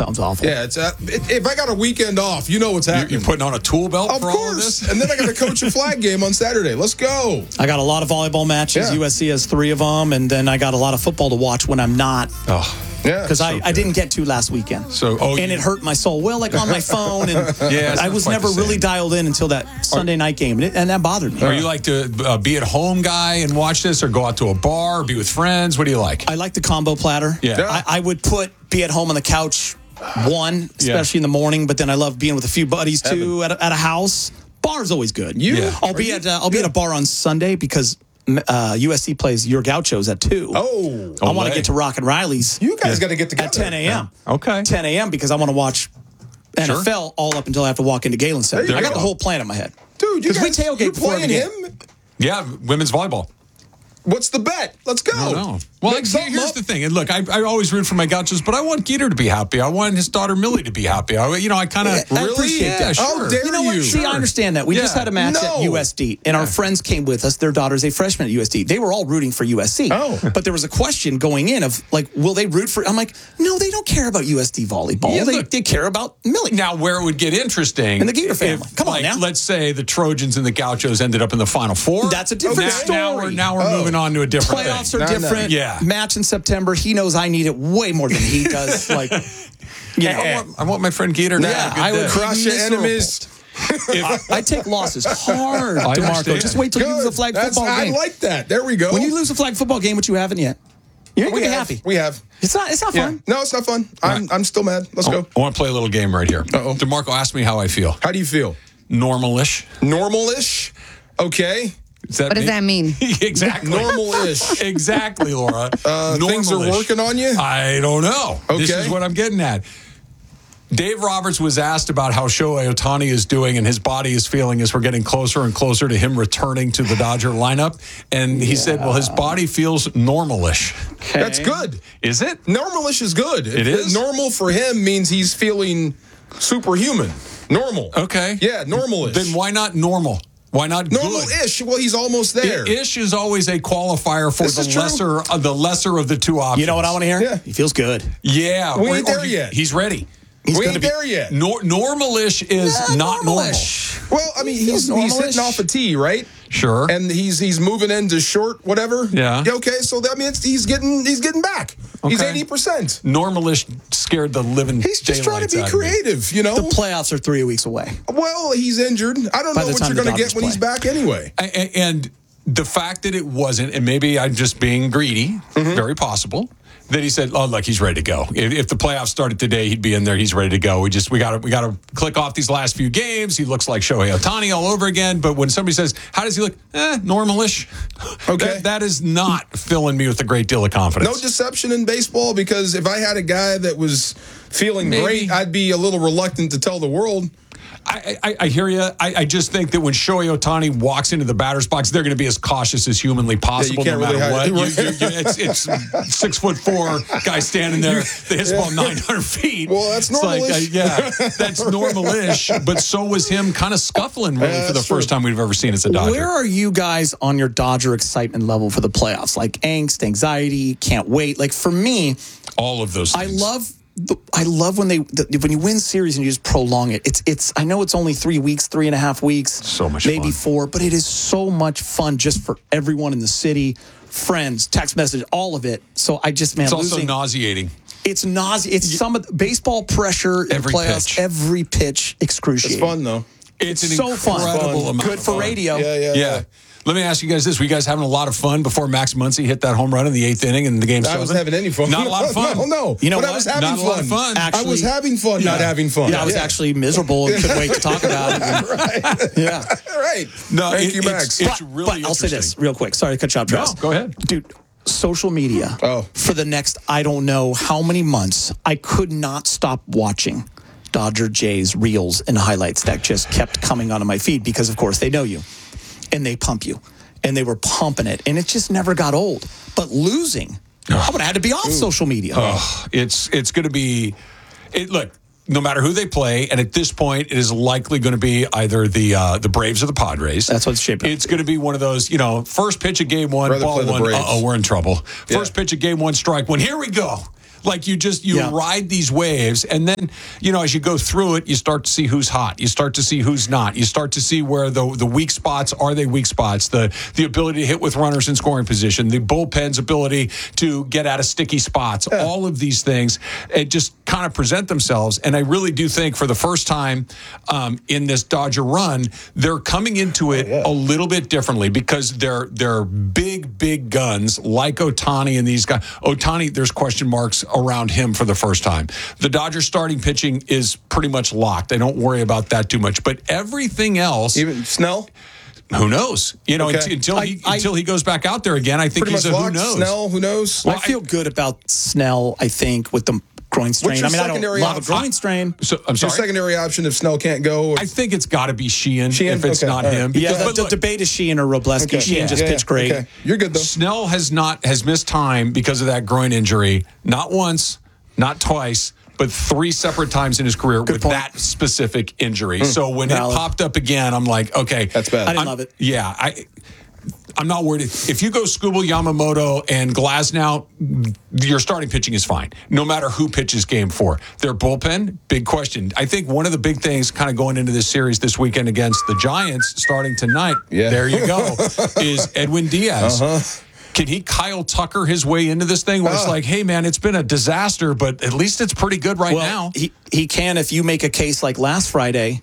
Sounds awful. Yeah, if I got a weekend off, you know what's happening. You're putting on a tool belt of for all of course. this? And then I got to coach a flag game on Saturday. Let's go. I got a lot of volleyball matches. Yeah. USC has 3 of them, and then I got a lot of football to watch when I'm not. Oh. Yeah. Because I didn't get to last weekend. And it hurt my soul. Well, like on my phone. And I was never really dialed in until that Sunday night game. And that bothered me. Are you like to be at home guy and watch this, or go out to a bar, or be with friends? What do you like? I like the combo platter. Yeah. I would be at home on the couch, especially in the morning, but then I love being with a few buddies, too, at a house. Bar's always good. I'll be at a bar on Sunday because USC plays your Gauchos at 2. I want to get to Rock and Riley's. You guys got to get together. At 10 a.m. Okay. 10 a.m. because I want to watch NFL all up until I have to walk into Galen Center. I got the whole plan in my head. Dude, because we tailgate before playing him. Yeah, women's volleyball. What's the bet? Let's go. I don't know. Well, here's the thing. And look, I always root for my Gauchos, but I want Geeter to be happy. I want his daughter Millie to be happy. I kind of I appreciate that. Sure. How dare you know what? you? See, I understand that. We just had a match at USD, and our friends came with us. Their daughter's a freshman at USD. They were all rooting for USC. But there was a question going in of, like, will they root for... I'm like, no, they don't care about USD volleyball. Yeah, they care about Millie. Now, where it would get interesting... And the Geeter family. Come on now. Let's say the Trojans and the Gauchos ended up in the Final Four. That's a different story. Now we're moving on to a different thing. Playoffs are different. Yeah. Match in September. He knows I need it way more than he does. Like, I want my friend Geeter to have a good I would day. Crush your enemies. I take losses hard, DeMarco. Just wait till you lose a flag football game. I like that. There we go. When you lose a flag football game, which you haven't yet, you're going to be happy. We have. It's not fun. No, it's not fun. I'm still mad. Let's go. I want to play a little game right here. DeMarco asked me how I feel. How do you feel? Normal-ish. Normal-ish? Okay. What does that mean? Exactly. Normal-ish. Exactly, Laura. Things are working on you? I don't know. Okay. This is what I'm getting at. Dave Roberts was asked about how Shohei Ohtani is doing and his body is feeling as we're getting closer and closer to him returning to the Dodger lineup. And he said, well, his body feels normal-ish. Okay. That's good. Is it? Normal-ish is good. It is? Normal for him means he's feeling superhuman. Normal. Okay. Yeah, normal-ish. Then why not normal? Why not normal-ish? Well, he's almost there. Ish is always a qualifier for the lesser of the two options. You know what I want to hear? Yeah. He feels good. Yeah. We ain't there yet. He's ready. We ain't there yet. Normal-ish is not normal. Well, I mean, he's hitting off a tee, right? Sure. And he's moving into short, whatever. Yeah. Okay, so that means he's getting back. Okay. He's 80%. Normal-ish scared the living He's just trying to be creative, you know? The playoffs are 3 weeks away. Well, he's injured. I don't know what you're going to get when he's back anyway. And the fact that it wasn't, and maybe I'm just being greedy, very possible, that he said, "Oh, look, he's ready to go. If the playoffs started today, he'd be in there. He's ready to go. We got to click off these last few games. He looks like Shohei Ohtani all over again." But when somebody says, "How does he look?" Normal-ish. Okay, that is not filling me with a great deal of confidence. No deception in baseball, because if I had a guy that was feeling great, I'd be a little reluctant to tell the world. I hear you. I just think that when Shohei Ohtani walks into the batter's box, they're going to be as cautious as humanly possible, no matter what. It's 6'4" guy standing there that hits the ball 900 feet. Well, that's normal-ish. That's normal-ish. But so was him kind of scuffling really for the first time we've ever seen as a Dodger. Where are you guys on your Dodger excitement level for the playoffs? Like angst, anxiety, can't wait. Like for me, all of those things. I love when when you win series and you just prolong it. It's I know it's only 3 weeks, 3.5 weeks, so much maybe fun. 4, but it is so much fun just for everyone in the city, friends, text message, all of it. So I just it's also nauseating. It's nauseating. It's some of the baseball pressure in playoffs. Every pitch, excruciating. It's fun though. It's an so incredible fun. amount. Good for radio. Yeah. Let me ask you guys this. Were you guys having a lot of fun before Max Muncy hit that home run in the 8th inning and the game 7? I wasn't having any fun. Not a lot of fun. No. You know but what? I was having not fun. A lot of fun. Actually, I was having fun, not having fun. Yeah, I was actually miserable and couldn't wait to talk about it. Right. Yeah. Right. No, Thank you, Max. It's really I'll say this real quick. Sorry to cut you off, Travis. No, go ahead. Dude, social media for the next, I don't know how many months, I could not stop watching Dodger Jays reels and highlights that just kept coming onto my feed because, of course, they know you and they pump you. And they were pumping it, and it just never got old. But losing, I would have had to be off social media. It's going to be look, no matter who they play, and at this point, it is likely going to be either the Braves or the Padres. That's what's shaping up. It's going to be one of those, first pitch of game 1, ball 1, we're in trouble. First pitch of game 1, strike 1, here we go. Like you ride these waves, and then as you go through it, you start to see who's hot. You start to see who's not. You start to see where the weak spots are. They weak spots. The ability to hit with runners in scoring position. The bullpen's ability to get out of sticky spots. Yeah. All of these things just kind of present themselves. And I really do think for the first time in this Dodger run, they're coming into it a little bit differently because they're big guns like Ohtani and these guys. Ohtani, there's question marks around him for the first time. The Dodgers starting pitching is pretty much locked. I don't worry about that too much. But everything else, even Snell. Who knows? Until he goes back out there again, I think he's a who knows. Snell, who knows? Well, I feel good about Snell, I think, with the groin strain. I don't love a groin strain. So, I'm sorry. Your secondary option if Snell can't go? I think it's got to be Sheehan if it's not him. Yeah, the debate is Sheehan or Robleski. Okay. Sheehan just pitched great. Okay. You're good, though. Snell has missed time because of that groin injury. Not once, not twice, but 3 separate times in his career that specific injury. So when it popped up again, I'm like, okay. That's bad. I didn't love it. Yeah, I'm not worried. If you go Skubal, Yamamoto, and Glasnow, your starting pitching is fine, no matter who pitches game 4. Their bullpen, big question. I think one of the big things kind of going into this series this weekend against the Giants, starting tonight, there you go, is Edwin Diaz. Can he Kyle Tucker his way into this thing where it's like, hey, man, it's been a disaster, but at least it's pretty good now? He can if you make a case like last Friday.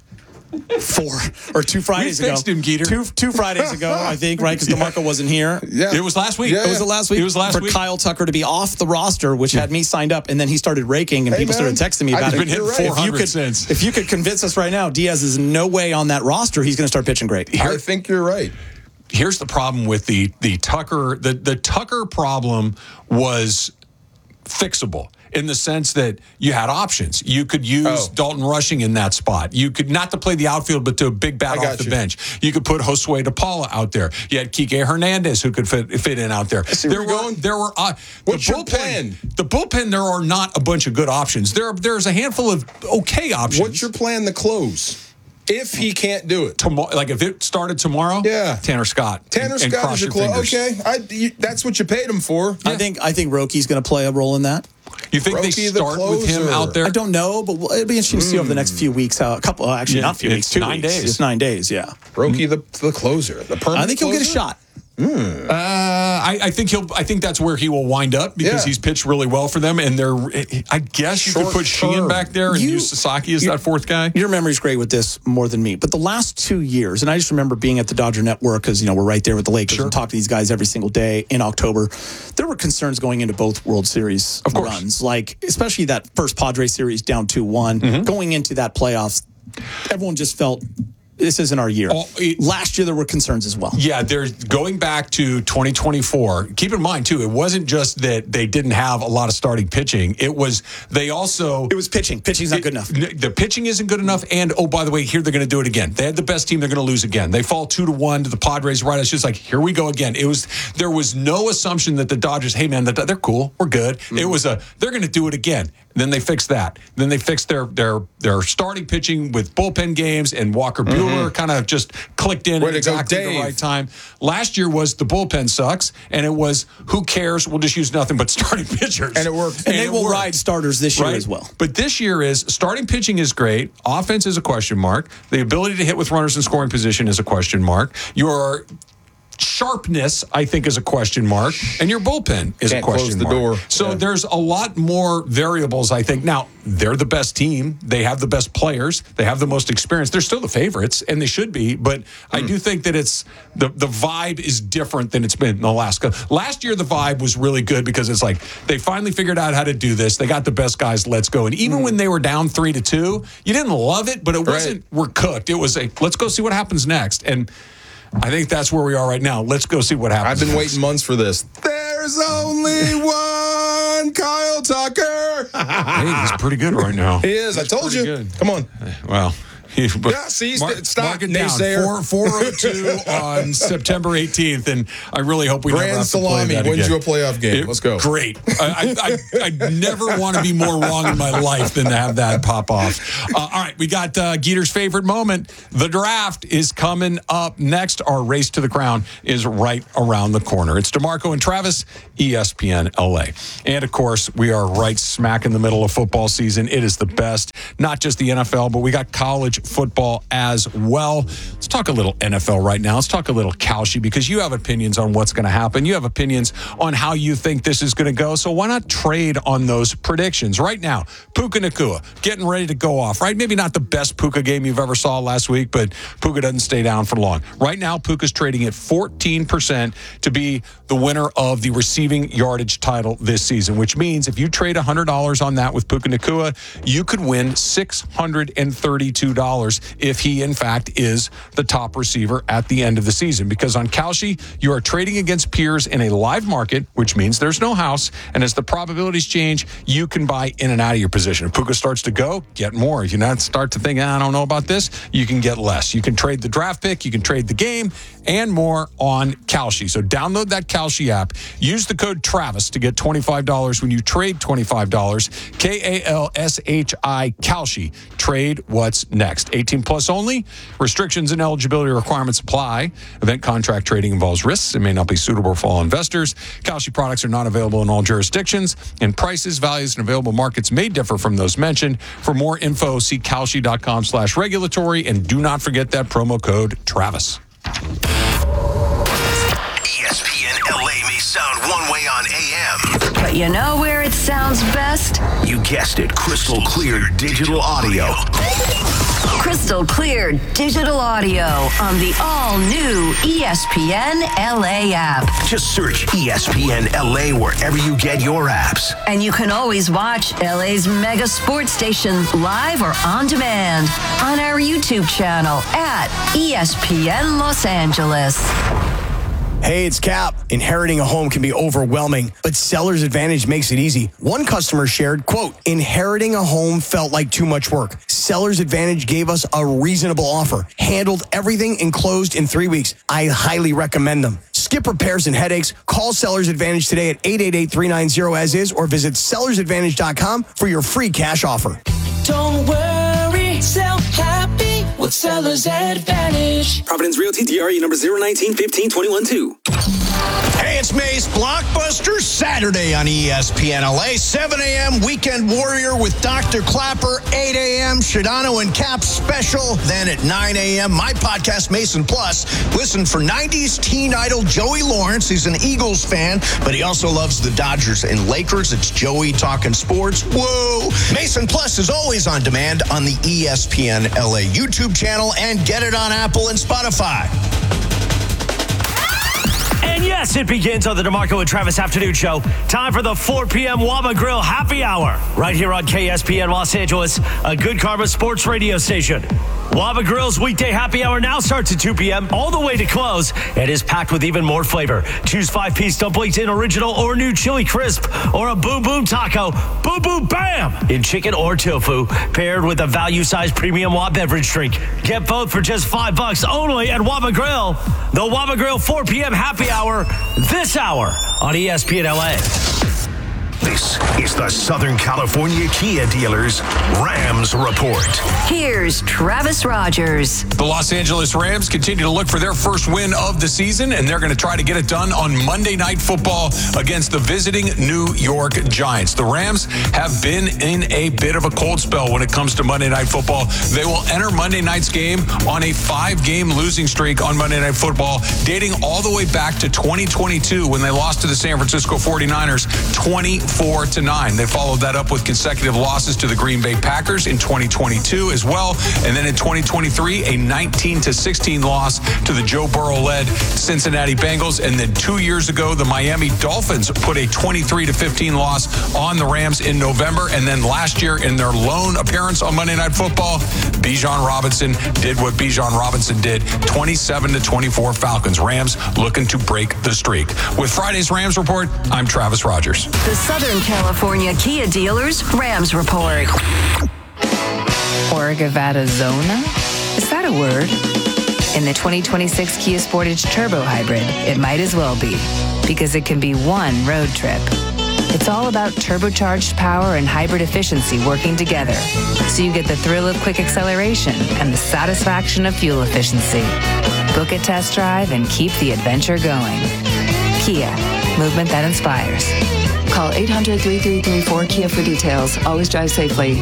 2 Fridays ago. Fixed him, Geeter. Two Fridays ago, I think, right? Because DeMarco wasn't here. Yeah. It was last week. It was last week. It was last week. For Kyle Tucker to be off the roster, which had me signed up, and then he started raking, and people started texting me about it. I've been hitting 400 since. If you could convince us right now, Diaz is no way on that roster. He's going to start pitching great. I think you're right. Here's the problem with the Tucker. The Tucker problem was fixable in the sense that you had options. You could use Dalton Rushing in that spot. You could not to play the outfield, but to a big bat off the bench. You could put Josue DePaula out there. You had Kike Hernandez who could fit in out there. There were what's your plan? The bullpen. There are not a bunch of good options. There's a handful of okay options. What's your plan to close? If he can't do it. Like if it started tomorrow, Tanner Scott. Tanner Scott is your close. Okay, that's what you paid him for. Yeah. I think Rocky's going to play a role in that. You think they start with him out there? I don't know, but it'll be interesting to see over the next few weeks how not few weeks, 2 9 weeks. days. It's 9 days, yeah. Roky the closer, the permanent I think he'll get a shot. I think that's where he will wind up because he's pitched really well for them, and I guess you could put Sheehan back there and use Sasaki as that fourth guy. Your memory's great with this more than me, but the last 2 years, and I just remember being at the Dodger Network because we're right there with the Lakers and talk to these guys every single day in October. There were concerns going into both World Series runs, like especially that first Padres series down 2-1, going into that playoffs. Everyone just felt. This isn't our year. Last year, there were concerns as well. Yeah, there's going back to 2024. Keep in mind, too, it wasn't just that they didn't have a lot of starting pitching. It was pitching. Pitching's not good enough. The pitching isn't good enough. And, by the way, here they're going to do it again. They had the best team. They're going to lose again. They fall 2-1 to the Padres. Right? It's just like, here we go again. There was no assumption that the Dodgers, hey, man, they're cool. We're good. It was they're going to do it again. Then they fixed that. Then they fixed their starting pitching with bullpen games, and Walker Buehler kind of just clicked in at exactly the right time. Last year was the bullpen sucks, and it was who cares? We'll just use nothing but starting pitchers. And it worked. And they will ride starters this year as well. But this year is starting pitching is great. Offense is a question mark. The ability to hit with runners in scoring position is a question mark. Your sharpness, I think, is a question mark, and your bullpen is a question mark. Door. So there's a lot more variables, I think. Now, they're the best team. They have the best players. They have the most experience. They're still the favorites, and they should be, but I do think that it's the vibe is different than it's been in Alaska. Last year, the vibe was really good because it's like they finally figured out how to do this. They got the best guys. Let's go. And even when they were down 3-2, you didn't love it, but it wasn't we're cooked. It was let's go see what happens next. And I think that's where we are right now. Let's go see what happens. I've been waiting months for this. There's only one Kyle Tucker. Hey, he's pretty good right now. He is. I told you. Good. Come on. Well, See, stop. Mark it down. 4:02 on September 18th, and I really hope we never have to play that wins again. you a playoff game. Let's go. Great. I never want to be more wrong in my life than to have that pop off. All right, we got Geeter's favorite moment. The draft is coming up next. Our race to the crown is right around the corner. It's DeMarco and Travis, ESPN LA. And, of course, we are right smack in the middle of football season. It is the best, not just the NFL, but we got college football as well. Let's talk a little NFL right now. Let's talk a little Kalshi, because you have opinions on what's going to happen. You have opinions on how you think this is going to go. So why not trade on those predictions? Right now, Puka Nacua getting ready to go off, right? Maybe not the best Puka game you've ever saw last week, but Puka doesn't stay down for long. Right now, Puka's trading at 14% to be the winner of the receiving yardage title this season, which means if you trade $100 on that with Puka Nacua, you could win $632 if he, in fact, is the top receiver at the end of the season. Because on Kalshi, you are trading against peers in a live market, which means there's no house. And as the probabilities change, you can buy in and out of your position. If Puka starts to go, get more. If you not start to think, I don't know about this, you can get less. You can trade the draft pick, you can trade the game, and more on Kalshi. So download that Kalshi app. Use the code Travis to get $25 when you trade $25. KALSHI Kalshi. Trade what's next. 18 plus only. Restrictions and eligibility requirements apply. Event contract trading involves risks and may not be suitable for all investors. Kalshi products are not available in all jurisdictions, and prices, values, and available markets may differ from those mentioned. For more info, see kalshi.com/regulatory, and do not forget that promo code Travis. ESPN LA may sound one way on AM, but you know where it sounds best? You guessed it, crystal clear digital audio. Crystal clear digital audio on the all-new ESPN LA app. Just search ESPN LA wherever you get your apps. And you can always watch LA's mega sports station live or on demand on our YouTube channel at ESPN Los Angeles. Hey, it's Cap. Inheriting a home can be overwhelming, but Seller's Advantage makes it easy. One customer shared, quote, inheriting a home felt like too much work. Seller's Advantage gave us a reasonable offer, handled everything, and closed in 3 weeks. I highly recommend them. Skip repairs and headaches. Call Seller's Advantage today at 888-390-AS-IS or visit sellersadvantage.com for your free cash offer. Don't worry, sell happy with Seller's Advantage. Providence Realty, DRE number 019-15-21-2. Hey, it's Mace. Blockbuster Saturday on ESPN LA. 7 a.m. Weekend Warrior with Dr. Clapper. 8 a.m. Shadano and Cap special. Then at 9 a.m. my podcast, Mason Plus. Listen for 90s teen idol Joey Lawrence. He's an Eagles fan, but he also loves the Dodgers and Lakers. It's Joey talking sports. Whoa! Mason Plus is always on demand on the ESPN LA YouTube channel, and get it on Apple and Spotify. And yes, it begins on the DeMarco and Travis Afternoon Show. Time for the 4 p.m. Waba Grill Happy Hour. Right here on KSPN Los Angeles, a Good Karma sports radio station. Waba Grill's weekday happy hour now starts at 2 p.m. all the way to close and is packed with even more flavor. Choose 5-piece dumplings in original or new chili crisp, or a boom boom taco, boom boom bam, in chicken or tofu, paired with a value-sized premium Waba beverage drink. Get both for just $5 only at Waba Grill. The Waba Grill 4 p.m. happy hour, this hour on ESPN LA. This is the Southern California Kia Dealers Rams Report. Here's Travis Rogers. The Los Angeles Rams continue to look for their first win of the season, and they're going to try to get it done on Monday Night Football against the visiting New York Giants. The Rams have been in a bit of a cold spell when it comes to Monday Night Football. They will enter Monday night's game on a 5-game losing streak on Monday Night Football, dating all the way back to 2022 when they lost to the San Francisco 49ers 24-9. They followed that up with consecutive losses to the Green Bay Packers in 2022 as well. And then in 2023, a 19-16 loss to the Joe Burrow-led Cincinnati Bengals. And then 2 years ago, the Miami Dolphins put a 23-15 loss on the Rams in November. And then last year, in their lone appearance on Monday Night Football, Bijan Robinson did what Bijan Robinson did, 27-24 Falcons. Rams looking to break the streak. With Friday's Rams Report, I'm Travis Rogers. The Southern California Kia Dealers Rams Report. Orgavada Zona? Is that a word? In the 2026 Kia Sportage Turbo Hybrid, it might as well be, because it can be one road trip. It's all about turbocharged power and hybrid efficiency working together, so you get the thrill of quick acceleration and the satisfaction of fuel efficiency. Book a test drive and keep the adventure going. Kia, movement that inspires. Call 800-3334-KIA for details. Always drive safely.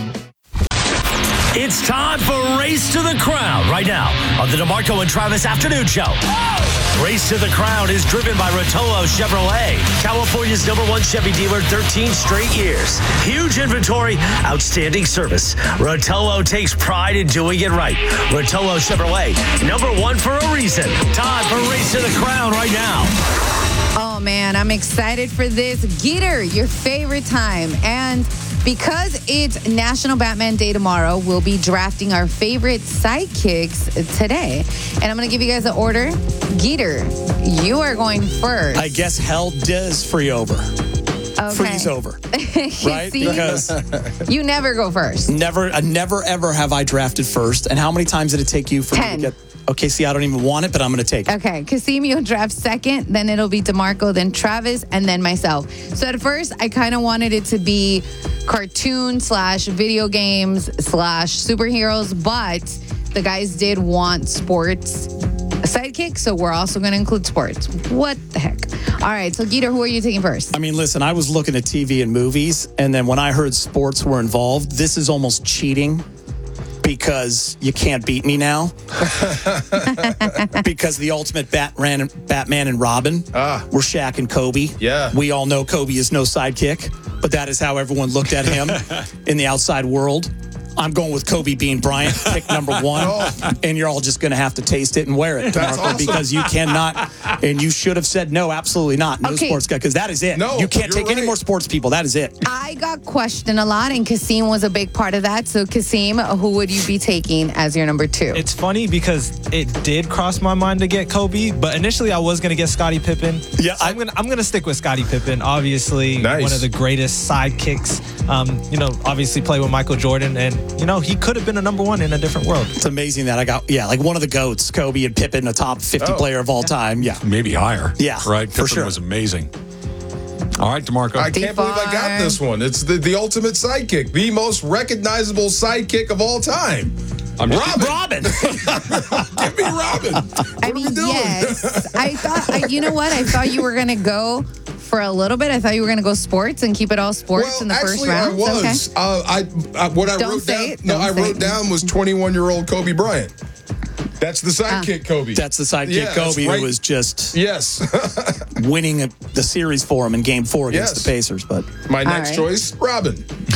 It's time for Race to the Crown right now on the DeMarco and Travis Afternoon Show. Race to the Crown is driven by Rotolo Chevrolet, California's #1 Chevy dealer 13 straight years. Huge inventory, outstanding service. Rotolo takes pride in doing it right. Rotolo Chevrolet, #1 for a reason. Time for Race to the Crown right now. Oh, man, I'm excited for this. Geeter, your favorite time. And because it's National Batman Day tomorrow, we'll be drafting our favorite sidekicks today. And I'm going to give you guys an order. Geeter, you are going first. I guess hell does freeze over. Okay. Freeze over. Right? See? Because you never go first. never ever have I drafted first. And how many times did it take you for 10. me to get... Okay, see, I don't even want it, but I'm going to take it. Okay, Kasim, you'll draft second, then it'll be DeMarco, then Travis, and then myself. So at first, I kind of wanted it to be cartoon/video games /superheroes, but the guys did want sports sidekick, so we're also going to include sports. What the heck? All right, so Geeter, who are you taking first? I mean, listen, I was looking at TV and movies, and then when I heard sports were involved, this is almost cheating. Because you can't beat me now. Because the ultimate Batman and Robin were Shaq and Kobe. Yeah. We all know Kobe is no sidekick, but that is how everyone looked at him in the outside world. I'm going with Kobe Bean Bryant, pick #1. And you're all just going to have to taste it and wear it, DeMarco, awesome. Because you cannot, and you should have said no, absolutely not. No sports guy, because that is it. No, you can't take any more sports people. That is it. I got questioned a lot, and Kasim was a big part of that. So, Kasim, who would you be taking as your #2? It's funny because it did cross my mind to get Kobe, but initially I was going to get Scottie Pippen. Yeah, so I'm going to stick with Scottie Pippen. Obviously, one of the greatest sidekicks. Obviously play with Michael Jordan, and he could have been a #1 in a different world. It's amazing that I got like one of the GOATs, Kobe and Pippen, a top 50 player of all time. Yeah, maybe higher. Yeah, right. For Pippen sure. was amazing. All right, DeMarco. I can't believe I got this one. It's the ultimate sidekick, the most recognizable sidekick of all time. Robin. Give me Robin. I mean, yes. I thought, you know what? I thought you were going to go for a little bit. I thought you were going to go sports and keep it all sports in the first round. Well, actually, I was. What I wrote down was 21-year-old Kobe Bryant. That's the sidekick, Kobe. That's the sidekick, Kobe, who was just winning the series for him in Game 4 against the Pacers. But my next choice, Robin.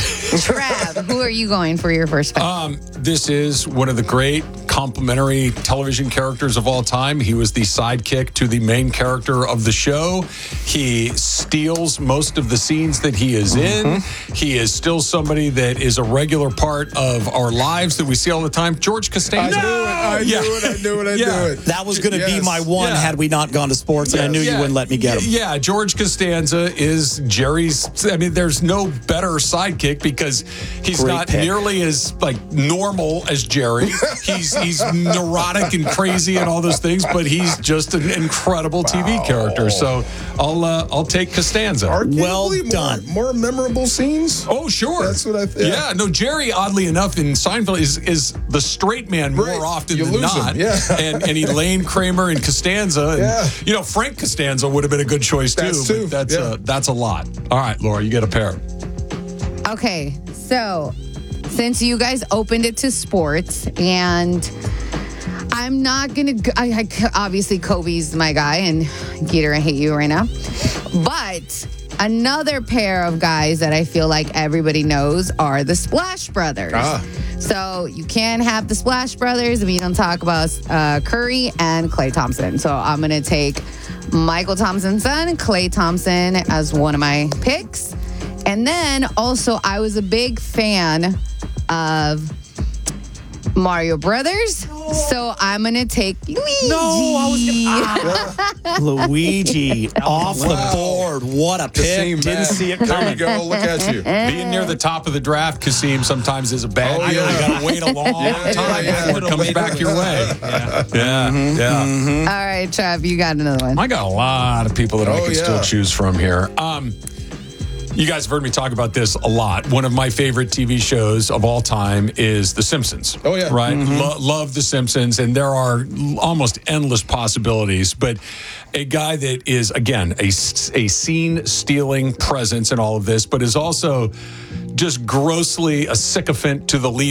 Trav, who are you going for your first pick? This is one of the great complimentary television characters of all time. He was the sidekick to the main character of the show. He steals most of the scenes that he is in. He is still somebody that is a regular part of our lives that we see all the time. George Costanza. I knew it. That was going to be my one had we not gone to sports, and I knew you wouldn't let me get him. Yeah, George Costanza is Jerry's. I mean, there's no better sidekick because he's not nearly as normal as Jerry. He's neurotic and crazy and all those things, but he's just an incredible TV character. So I'll take Costanza. Arguably done. More memorable scenes? Oh, sure. That's what I think. Yeah, no, Jerry, oddly enough, in Seinfeld is the straight man more often than not. And Elaine Kramer and Costanza. And, Frank Costanza would have been a good choice too. That's a lot. All right, Laura, you get a pair. Okay, so since you guys opened it to sports, and I'm not going to... Obviously, Kobe's my guy, and Geeter, I hate you right now. But another pair of guys that I feel like everybody knows are the Splash Brothers. So you can't have the Splash Brothers if you don't talk about Curry and Klay Thompson. So I'm going to take Michael Thompson's son, Klay Thompson, as one of my picks. And then also, I was a big fan of Mario Brothers. So I'm going to take Luigi. No, I was Luigi off the board. What a pick. Didn't see it coming. There you go. Look at you. Being near the top of the draft, Kasim, sometimes is a bad deal. You got to wait a long time before it comes back your way. All right, Trav, you got another one. I got a lot of people that I can still choose from here. You guys have heard me talk about this a lot. One of my favorite TV shows of all time is The Simpsons. Oh, yeah. Right? Love The Simpsons, and there are almost endless possibilities. But a guy that is, again, a scene-stealing presence in all of this, but is also just grossly a sycophant to the leader.